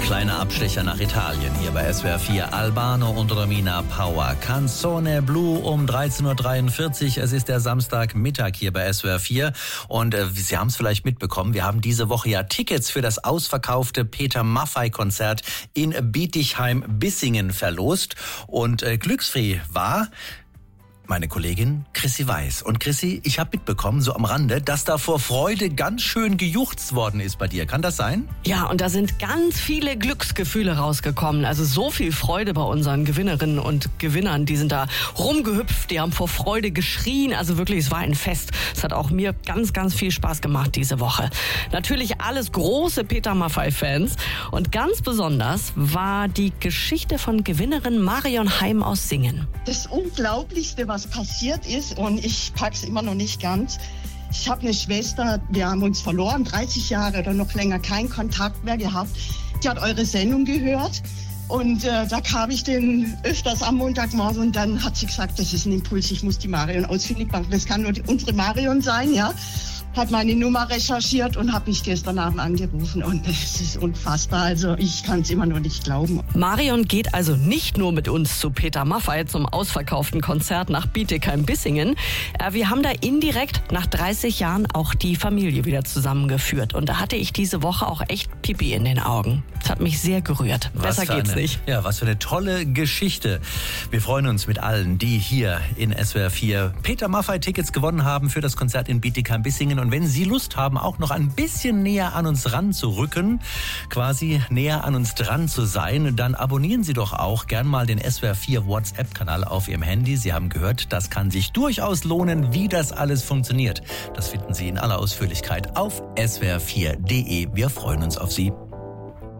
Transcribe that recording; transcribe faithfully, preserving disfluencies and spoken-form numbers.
Kleiner Abstecher nach Italien, hier bei S W R vier. Albano und Romina Power. Canzone Blu um dreizehn Uhr dreiundvierzig. Es ist der Samstagmittag hier bei S W R vier. Und äh, Sie haben es vielleicht mitbekommen, wir haben diese Woche ja Tickets für das ausverkaufte Peter Maffay-Konzert in Bietigheim-Bissingen verlost. Und äh, glücksfrei war meine Kollegin Chrissy Weiß. Und Chrissy, ich habe mitbekommen, so am Rande, dass da vor Freude ganz schön gejuchzt worden ist bei dir. Kann das sein? Ja, und da sind ganz viele Glücksgefühle rausgekommen. Also so viel Freude bei unseren Gewinnerinnen und Gewinnern. Die sind da rumgehüpft, die haben vor Freude geschrien. Also wirklich, es war ein Fest. Es hat auch mir ganz, ganz viel Spaß gemacht diese Woche. Natürlich alles große Peter Maffay-Fans. Und ganz besonders war die Geschichte von Gewinnerin Marion Heim aus Singen. Das Unglaublichste, was passiert ist, und ich pack's immer noch nicht ganz. Ich habe eine Schwester, wir haben uns verloren, dreißig Jahre oder noch länger keinen Kontakt mehr gehabt. Die hat eure Sendung gehört und äh, da kam ich den öfters am Montagmorgen und dann hat sie gesagt, das ist ein Impuls, ich muss die Marion ausfindig machen. Das kann nur die, unsere Marion sein, ja. Hat meine Nummer recherchiert und habe mich gestern Abend angerufen und es ist unfassbar, also ich kann es immer noch nicht glauben. Marion geht also nicht nur mit uns zu Peter Maffay zum ausverkauften Konzert nach Bietigheim-Bissingen. Wir haben da indirekt nach dreißig Jahren auch die Familie wieder zusammengeführt und da hatte ich diese Woche auch echt Pipi in den Augen. Das hat mich sehr gerührt. Was Besser geht's eine, nicht. Ja, was für eine tolle Geschichte. Wir freuen uns mit allen, die hier in S W R vier Peter Maffay-Tickets gewonnen haben für das Konzert in Bietigheim-Bissingen. Und wenn Sie Lust haben, auch noch ein bisschen näher an uns ranzurücken, quasi näher an uns dran zu sein, dann abonnieren Sie doch auch gern mal den S W R vier WhatsApp-Kanal auf Ihrem Handy. Sie haben gehört, das kann sich durchaus lohnen, wie das alles funktioniert. Das finden Sie in aller Ausführlichkeit auf S W R vier Punkt de. Wir freuen uns auf Sie.